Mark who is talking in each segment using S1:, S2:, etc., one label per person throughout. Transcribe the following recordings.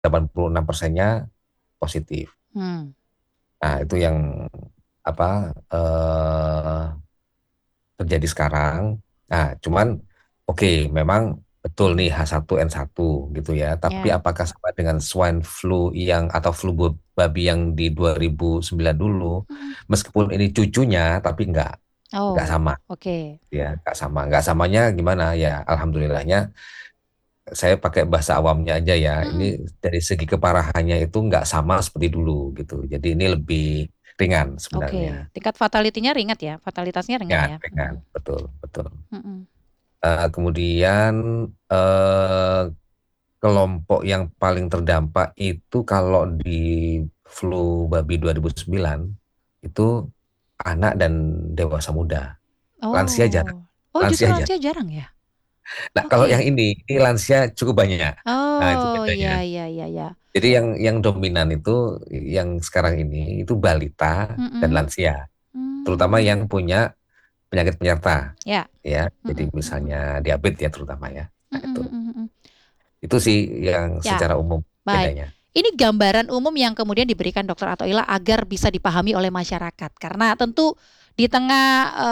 S1: 86%-nya positif.
S2: Hmm.
S1: Nah, itu yang apa terjadi sekarang. Nah, cuman oke, memang betul nih H1N1 gitu ya. Tapi
S2: Ya.
S1: apakah sama dengan swine flu yang atau flu babi yang di 2009 dulu?
S2: Hmm.
S1: Meskipun ini cucunya, tapi nggak
S2: Oh,
S1: sama
S2: oke.
S1: ya, nggak sama. Nggak samanya gimana ya? Alhamdulillahnya saya pakai bahasa awamnya aja ya. Ini
S2: Mm-mm.
S1: dari segi keparahannya itu nggak sama seperti dulu gitu. Jadi ini lebih ringan sebenarnya.
S2: Oke, tingkat fatality-nya ringan ya, fatalitasnya ringan
S1: Ringan,
S2: ya.
S1: ringan,
S2: Mm-mm.
S1: betul, betul.
S2: Mm-mm.
S1: Kemudian eh, kelompok yang paling terdampak itu kalau di flu babi 2009 itu anak dan dewasa muda. Lansia jarang,
S2: Oh, oh justru
S1: lansia jarang.
S2: lansia jarang ya?
S1: Nah, kalau yang
S2: Oke.
S1: ini lansia cukup banyak. Nah, itu
S2: Oh
S1: bedanya.
S2: iya iya iya iya.
S1: Jadi yang dominan itu yang sekarang ini itu balita dan
S2: Mm-mm.
S1: lansia, terutama
S2: Mm.
S1: yang punya penyakit penyerta
S2: Ya.
S1: ya. Jadi
S2: Mm-mm. Mm-mm.
S1: misalnya diabetes ya terutama ya. Nah,
S2: Mm-mm.
S1: itu.
S2: Mm-mm. Mm-mm.
S1: Itu sih yang
S2: Ya,
S1: secara umum
S2: baik.
S1: bedanya.
S2: Ini gambaran umum yang kemudian diberikan Dokter Atoila agar bisa dipahami oleh masyarakat. Karena tentu di tengah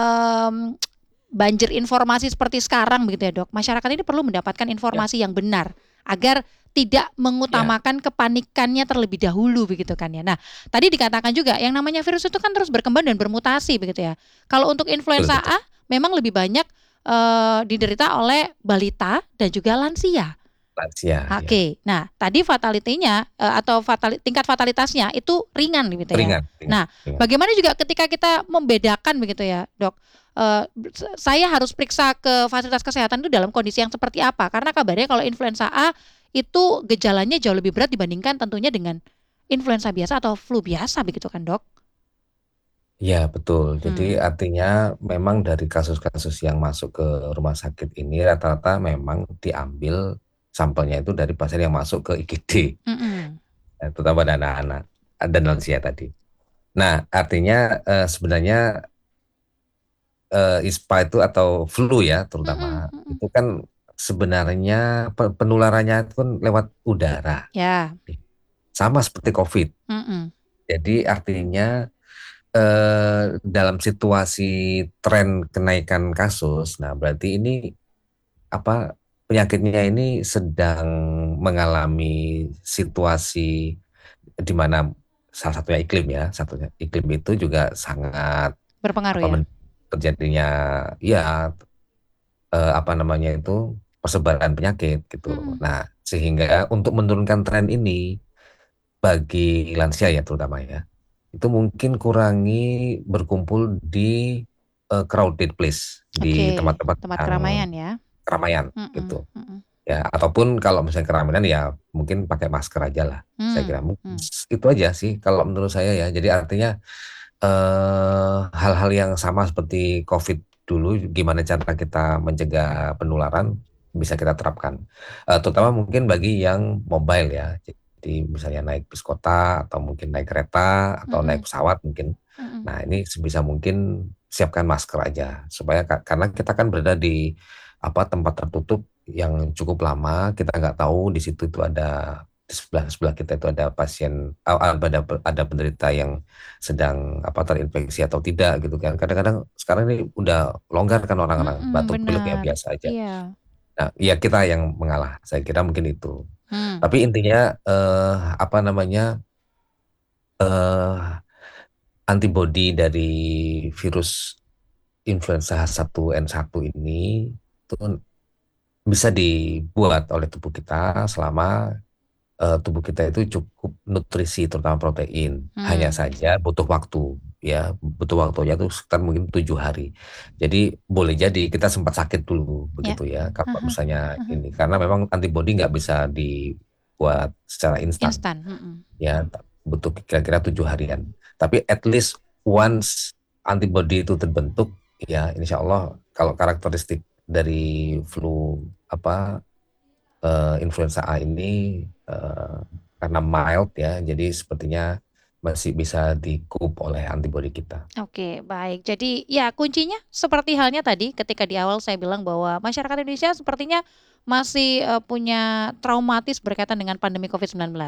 S2: banjir informasi seperti sekarang begitu ya dok, masyarakat ini perlu mendapatkan
S1: Ya,
S2: informasi yang benar agar tidak
S1: ya,
S2: mengutamakan kepanikannya terlebih dahulu begitu kan ya. Nah, tadi dikatakan juga yang namanya virus itu kan terus berkembang dan bermutasi begitu ya. Kalau untuk
S1: betul
S2: influenza
S1: betul.
S2: A memang lebih banyak diderita oleh balita dan juga lansia.
S1: Lansia ya.
S2: Oke, nah tadi fatalitinya atau tingkat fatalitasnya itu ringan gitu ya.
S1: Ringan, ringan,
S2: Nah,
S1: ringan.
S2: bagaimana juga ketika kita membedakan begitu ya, dok? Eh, saya harus periksa ke fasilitas kesehatan itu dalam kondisi yang seperti apa? Karena kabarnya kalau influenza A itu gejalanya jauh lebih berat dibandingkan tentunya dengan influenza biasa atau flu biasa begitu kan, dok?
S1: Ya, betul. Jadi
S2: Hmm.
S1: artinya memang dari kasus-kasus yang masuk ke rumah sakit ini rata-rata memang diambil sampelnya itu dari pasien yang masuk ke IGD,
S2: Mm-mm.
S1: terutama pada anak-anak dan lansia tadi. Nah, artinya sebenarnya ISPA itu atau flu ya terutama
S2: Mm-mm. Mm-mm.
S1: itu kan sebenarnya penularannya itu kan lewat udara.
S2: Ya.
S1: Sama seperti COVID.
S2: Mm-mm.
S1: Jadi artinya dalam situasi tren kenaikan kasus, nah berarti ini apa penyakitnya ini sedang mengalami situasi di mana salah satunya iklim ya, satunya iklim itu juga sangat
S2: Berpengaruh
S1: apa
S2: ya.
S1: terjadinya ya apa namanya itu persebaran penyakit gitu.
S2: Mm-mm.
S1: Nah, sehingga untuk menurunkan tren ini bagi lansia ya terutama ya, itu mungkin kurangi berkumpul di crowded place, di
S2: Oke,
S1: tempat-tempat
S2: tempat
S1: yang
S2: keramaian ya.
S1: keramaian
S2: Mm-mm.
S1: gitu.
S2: Mm-mm.
S1: Ya, ataupun kalau misalnya keramaian ya mungkin pakai masker aja lah. Saya kira
S2: Hmm,
S1: mungkin
S2: hmm.
S1: itu aja sih kalau menurut saya ya. Jadi artinya hal-hal yang sama seperti COVID dulu, gimana cara kita mencegah penularan bisa kita terapkan. Terutama mungkin bagi yang mobile ya. Jadi misalnya naik bis kota atau mungkin naik kereta atau naik
S2: Mm-mm.
S1: pesawat mungkin.
S2: Mm-mm.
S1: Nah ini sebisa mungkin siapkan masker aja supaya karena kita kan berada di apa tempat tertutup yang cukup lama, kita nggak tahu di situ itu ada di sebelah sebelah kita itu ada pasien, ada penderita yang sedang apa terinfeksi atau tidak gitu kan. Kadang-kadang sekarang ini udah longgar kan orang-orang
S2: Mm-mm,
S1: batuk pilek ya
S2: benar.
S1: biasa aja.
S2: Iya.
S1: Nah, ya kita yang mengalah. Saya kira mungkin itu.
S2: Hmm.
S1: Tapi intinya apa namanya eh antibodi dari virus influenza H1N1 ini itu bisa dibuat oleh tubuh kita selama tubuh kita itu cukup nutrisi terutama protein. Hanya
S2: Hmm.
S1: saja butuh waktu ya, butuh waktunya itu sekitar mungkin 7 hari. Jadi boleh jadi kita sempat sakit dulu
S2: Ya.
S1: begitu ya kalau
S2: Haha,
S1: misalnya
S2: haha.
S1: ini karena memang antibodi nggak bisa dibuat secara instan
S2: Instan. Mm-mm.
S1: ya, butuh kira-kira 7 harian. Tapi at least once antibodi itu terbentuk ya insya Allah kalau karakteristik dari flu apa influenza A ini karena mild ya, jadi sepertinya masih bisa di-cope oleh antibodi kita.
S2: Oke, baik. Jadi ya kuncinya seperti halnya tadi ketika di awal saya bilang bahwa masyarakat Indonesia sepertinya masih punya traumatis berkaitan dengan pandemi COVID-19.